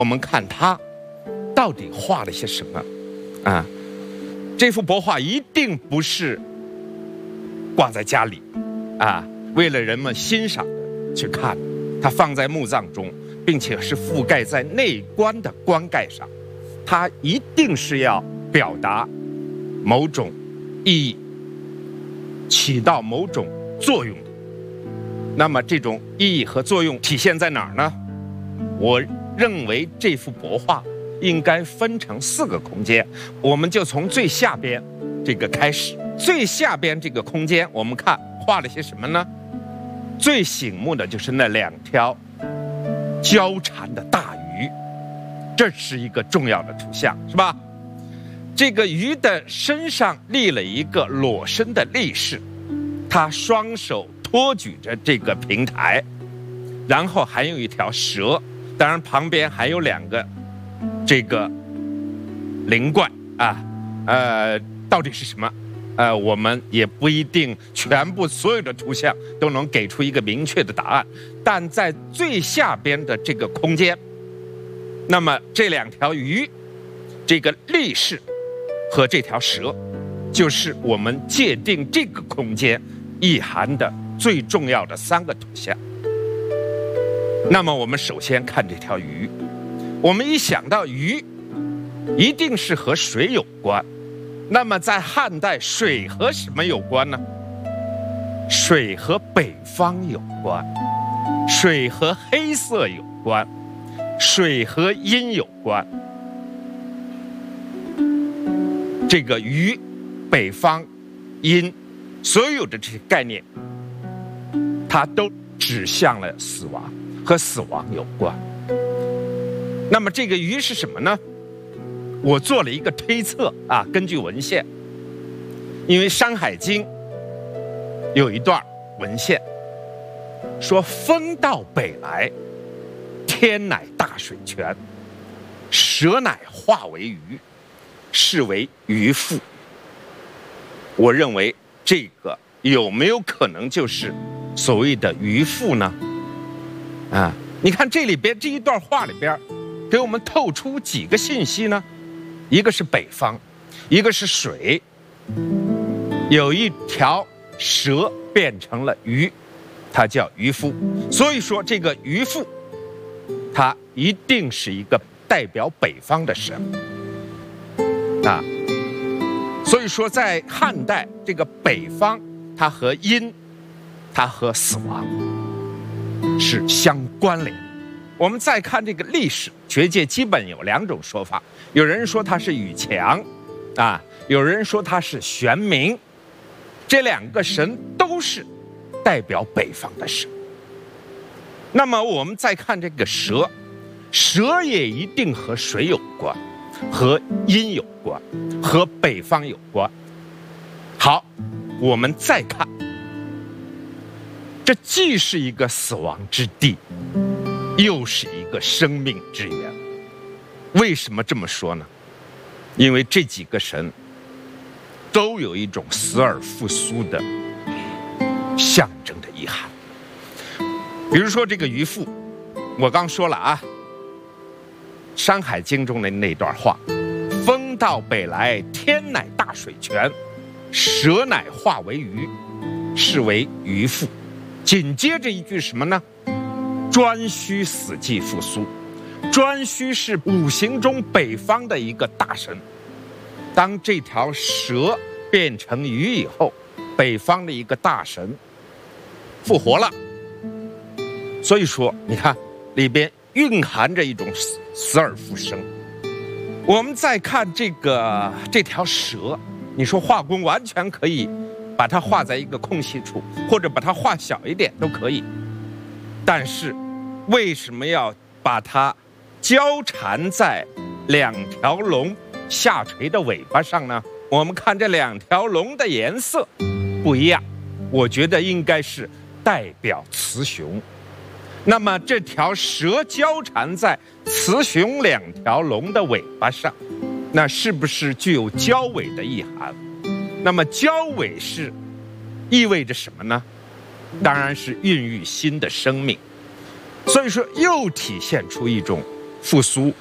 我们看他到底画了些什么啊？这幅帛画一定不是挂在家里啊，为了人们欣赏的去看，它放在墓葬中，并且是覆盖在内棺的棺盖上，它一定是要表达某种意义，起到某种作用的。那么这种意义和作用体现在哪儿呢？我认为这幅帛画应该分成4个空间，我们就从最下边这个开始。最下边这个空间，我们看画了些什么呢？最醒目的就是那2条交缠的大鱼，这是一个重要的图像，是吧？这个鱼的身上立了一个裸身的力士，他双手托举着这个平台，然后还有一条蛇，当然旁边还有2个这个灵怪啊，到底是什么？我们也不一定全部所有的图像都能给出一个明确的答案，但在最下边的这个空间，那么这2条鱼，这个力士和这条蛇，就是我们界定这个空间意涵的最重要的3个图像。那么我们首先看这条鱼，我们一想到鱼，一定是和水有关。那么在汉代，水和什么有关呢？水和北方有关，水和黑色有关，水和阴有关。这个鱼、北方、阴，所有的这些概念，它都指向了死亡，和死亡有关。那么这个鱼是什么呢？我做了一个推测啊，根据文献，因为《山海经》有一段文献说：“风到北来，天乃大水泉，蛇乃化为鱼，是为鱼腹。”我认为这个有没有可能就是所谓的鱼腹呢？啊，你看这里边这一段话里边，给我们透出几个信息呢？一个是北方，一个是水，有一条蛇变成了鱼，它叫渔夫。所以说这个渔夫，它一定是一个代表北方的神啊。所以说在汉代，这个北方它和阴，它和死亡是相关联。我们再看这个历史，学界基本有2种说法，有人说他是禹强啊，有人说他是玄冥，这2个神都是代表北方的神。那么我们再看这个蛇，蛇也一定和水有关，和阴有关，和北方有关。好，我们再看，这既是一个死亡之地，又是一个生命之源。为什么这么说呢？因为这几个神都有一种死而复苏的象征的意涵。比如说这个渔父，我刚说了啊，《山海经》中的那段话：“风到北来，天乃大水泉，蛇乃化为鱼，是为渔父。”紧接着一句什么呢？颛顼死既复苏。颛顼是5行中北方的一个大神。当这条蛇变成鱼以后，北方的一个大神复活了。所以说你看里边蕴含着一种死而复生。我们再看这条蛇，你说画工完全可以把它画在一个空隙处，或者把它画小一点都可以，但是为什么要把它交缠在2条龙下垂的尾巴上呢？我们看这2条龙的颜色不一样，我觉得应该是代表雌雄。那么这条蛇交缠在雌雄2条龙的尾巴上，那是不是具有交尾的意涵？那么交尾是意味着什么呢？当然是孕育新的生命。所以说又体现出一种复苏